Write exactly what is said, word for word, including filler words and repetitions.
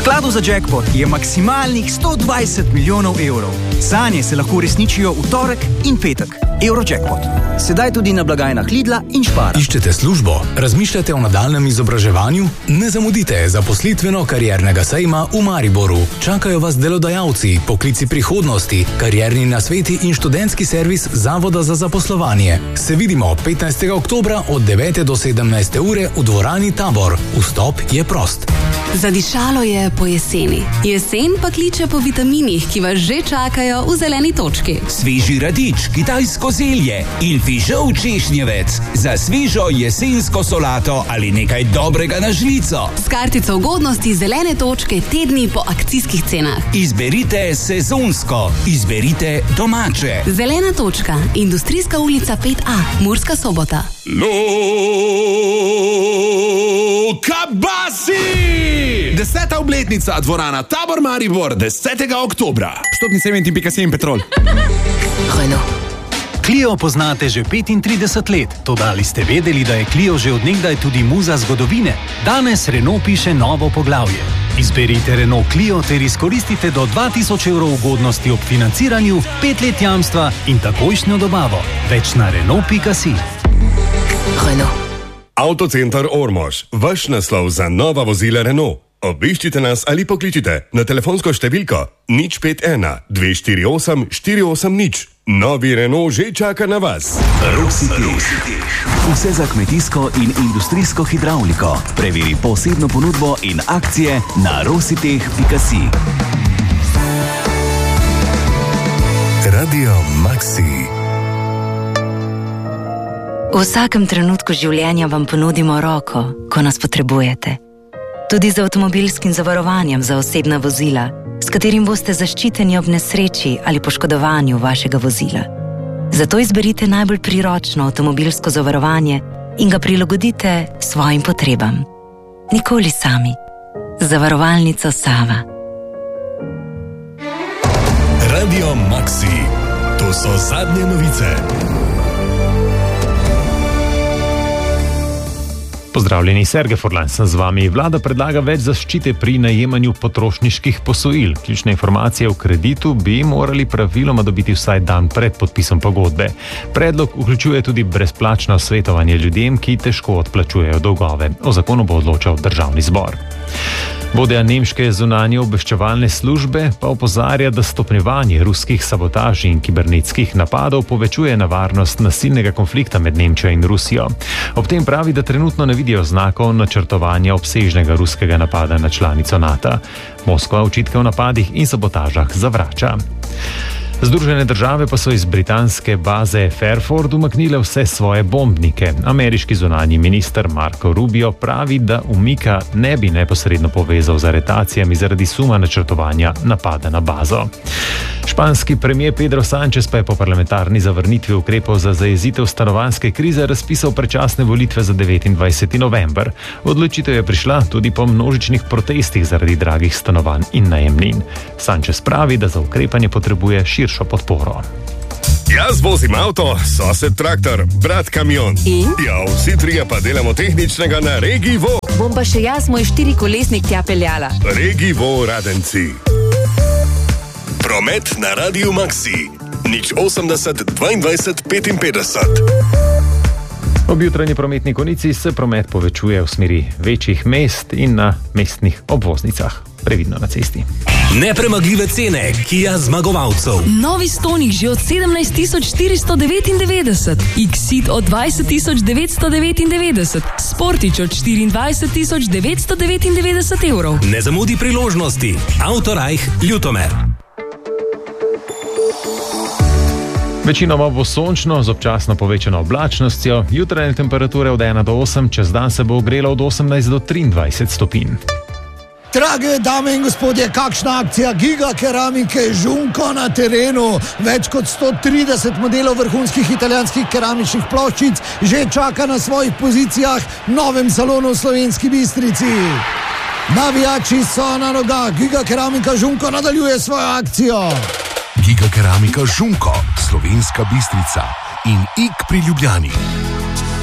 skladu za jackpot je maksimalnih sto dvajset milijonov evrov. Sanje se lahko uresničijo v torek in petek. Eurojackpot. Sedaj tudi na blagajnah Lidla in Spara. Iščete službo? Razmišljate o nadaljnem izobraževanju? Ne zamudite zaposlitveno-kariernega sejma v Mariboru. Čakajo vas delodajalci, poklici prihodnosti, karierni nasveti in študentski servis Zavoda za zaposlovanje. Se vidimo petnajstega oktobra od devete do sedemnajste ure v dvorani Tabor. Vstop je prost. Zadišalo je po jeseni. Jesen pa kliče po vitaminih, ki vas že čakajo v zeleni točki. Sveži radič, kitajsko zelje in fižol češnjevec za svežo jesensko solato ali nekaj dobrega na žlico. S kartico ugodnosti zelene točke tedni po akcijskih cenah. Izberite sezonsko, izberite domače. Zelena točka, Industrijska ulica pet A, Murska Sobota. Lokabasi! Deseta obletnica dvorana Tabor Maribor, desetega oktobra. Vstopnice Eventim pika si in Petrol. Clio poznate že petintrideset let, toda ali ste vedeli, da je Clio že od nekdaj tudi muza zgodovine? Danes Renault piše novo poglavje. Izberite Renault Clio ter izkoristite do dva tisoč evrov ugodnosti ob financiranju, pet let jamstva in takojšnjo dobavo. Več na Renault pika si. Renault. Avtocenter Ormož, vaš naslov za nova vozila Renault. Obiščite nas ali pokličite na telefonsko številko nič pet ena dve štiri osem štiri osem nič. Novi Renault že čaka na vas. Rositeh. Vse za kmetijsko in industrijsko hidravliko. Preveri posebno ponudbo in akcije na rositeh pika si. Radio Maxi. V vsakem trenutku življenja vam ponudimo roko, ko nas potrebujete. Tudi z avtomobilskim zavarovanjem za osebna vozila, s katerim boste zaščiteni ob nesreči ali poškodovanju vašega vozila. Zato izberite najbolj priročno avtomobilsko zavarovanje in ga prilagodite svojim potrebam. Nikoli sami. Zavarovalnica Sava. Radio Maxi. To so zadnje novice. Pozdravljeni, Sergej Furlan sem z vami. Vlada predlaga več zaščite pri najemanju potrošniških posojil. Ključne informacije o kreditu bi morali praviloma dobiti vsaj dan pred podpisom pogodbe. Predlog vključuje tudi brezplačno svetovanje ljudem, ki težko odplačujejo dolgove. O zakonu bo odločal Državni zbor. Vodja nemške zunanje obveščevalne službe pa opozarja, da stopnjevanje ruskih sabotaž in kibernetskih napadov povečuje nevarnost nasilnega konflikta med Nemčijo in Rusijo. Ob tem pravi, da trenutno ne vidijo znakov načrtovanja obsežnega ruskega napada na članico NATO. Moskva očitke o napadih in sabotažah zavrača. Združene države pa so iz britanske baze Fairford umaknile vse svoje bombnike. Ameriški zunanji minister Marco Rubio pravi, da umika ne bi neposredno povezal z aretacijami zaradi suma načrtovanja napada na bazo. Španski premier Pedro Sánchez pa je po parlamentarni zavrnitvi ukrepov za zajezitev stanovanjske krize razpisal predčasne volitve za devetindvajseti november. Odločitev je prišla tudi po množičnih protestih zaradi dragih stanovanj in najemnin. Sánchez pravi, da za ukrepanje potrebuje širšo podporo. Jaz vozim avto, sosed traktor, brat kamion. In? Ja, vsi trije pa delamo tehničnega na Regivo. Bom pa še jaz moj štirikolesnik tja peljala. Regivo Radenci. Promet na Radiu Maxi. nič osemdeset dvaindvajset petinpetdeset. Ob jutranji prometni konici se promet povečuje v smeri večjih mest in na mestnih obvoznicah. Previdno na cesti. Nepremagljive cene Kia zmagovalcev. Novi Stonic že od sedemnajst tisoč štiristo devetindevetdeset, Exit od dvajset tisoč devetsto devetindevetdeset, Sportič od štiriindvajset tisoč devetsto devetindevetdeset evrov. Ne zamudi priložnosti. Autorajh Ljutomer. Večinoma bo sončno z občasno povečano oblačnostjo, jutranje temperature od ena do osem, čez dan se bo ogrelo od osemnajst do triindvajset stopinj. Drage dame in gospodje, kakšna akcija Giga Keramike Žunko na terenu. Več kot sto trideset modelov vrhunskih italijanskih keramičnih ploščic že čaka na svojih pozicijah v novem salonu v Slovenski Bistrici. Navijači so na nogah, Giga Keramika Žunko nadaljuje svojo akcijo. Giga Keramika Žunko, Slovenska Bistrica in I K pri Ljubljani.